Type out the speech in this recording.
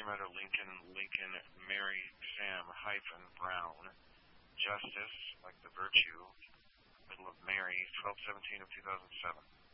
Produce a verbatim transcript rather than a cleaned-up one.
Meadow, Lincoln, Lincoln, Mary, Sam, hyphen, Brown, Justice, like the virtue, middle of Mary, twelve seventeen of two thousand seven.